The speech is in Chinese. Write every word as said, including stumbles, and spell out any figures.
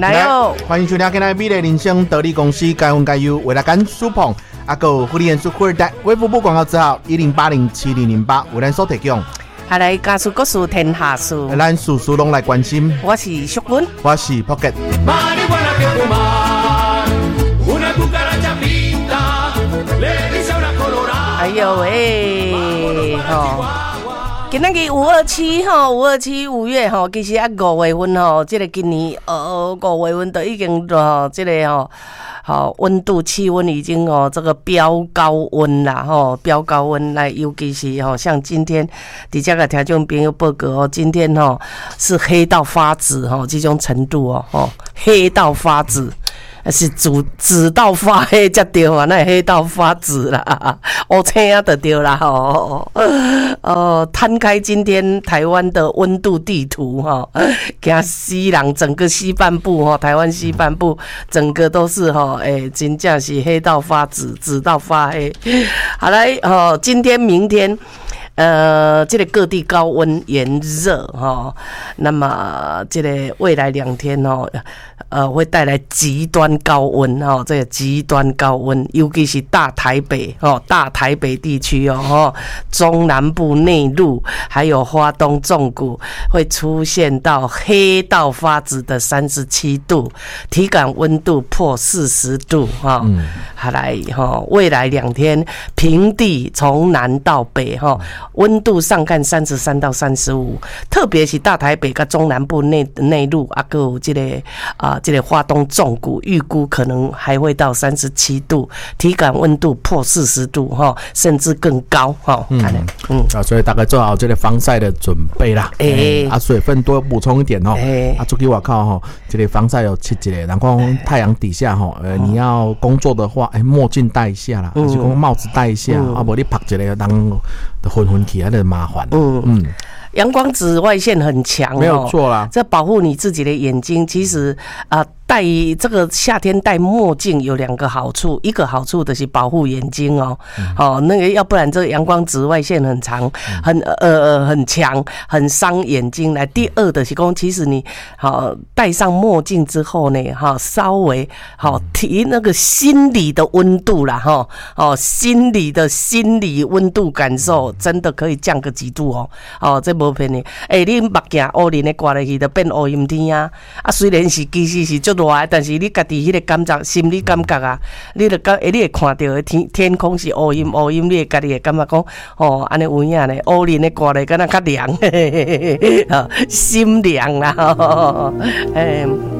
来哦！ 欢迎收听今天美丽人生得力公司该分该优为了干苏捧阿狗福利元素富二代微服务广告之后一零八零七零零八为咱所提供。 下来家事国事天下事， 咱事事拢来关心。 我是淑文， 我是 Pocket。 哎呦喂，吼！今仔日五二七吼，五二七五月吼，其实啊五月份吼，即、這個今年呃五月份都已經吼，即、這個吼，好溫度氣溫已經哦，這個飆高溫啦吼，飆高溫來，尤其是吼，像今天底下個聽眾朋友報告哦，今天吼是黑到發紫吼，這種程度哦，吼黑到發紫。是紫紫到發黑才對啊，那黑到發紫啦，烏青啊就對啦吼。呃，攤開今天台灣的溫度地圖哈，驚西人整個西半部哈，台灣西半部整個都是哈，誒，真正是黑到發紫，紫到發黑。好來哦，今天明天。呃，这个各地高温炎热哈，那么这个未来两天哦，呃，会带来极端高温哈，这个极端高温，尤其是大台北哦，大台北地区哦，哈，中南部内陆还有花东纵谷会出现到黑到发紫的三十七度，体感温度破四十度哈。嗯，好来哈，未来两天平地从南到北哈。温度上看三十三到三十五，特别是大台北跟中南部内内陆啊，还有这个啊，这个花东纵谷，预估可能还会到三十七度，体感温度破四十度哈，甚至更高哈。嗯嗯啊，所以大概做好这个防晒的准备啦。哎、欸，啊，水分多补充一点哦。哎、欸，啊，出去外靠哈，这个防晒有切一个，然后太阳底下哈，呃，你要工作的话，哎、欸，墨镜戴一下啦，还是讲帽子戴一下，嗯、啊，无你拍一个人的昏昏起来的麻烦。嗯嗯。 阳光紫外线很强、哦， 没有错啦。 这保护你自己的眼睛，其实啊、呃，戴这个夏天戴墨镜有两个好处，一个好处就是保护眼睛哦，嗯、哦，那个要不然这个阳光紫外线很长，很呃呃很强，很伤眼睛。来，第二的是讲，其实你好戴上墨镜之后呢，哈，稍微好提那个心理的温度啦，哈，哦，心理的心理温度感受真的可以降个几度哦，哦，这。无骗你，哎、欸，你目镜乌林的挂落去，就变乌阴天啊！啊，虽然是其实是足热的，但是你家己迄个感觉、心理感觉啊，你就感，你会看到的天天空是乌阴乌阴，你会家己会感觉讲，哦，安尼有影呢，乌林的挂落，敢若较凉，心凉啦，哎、哦。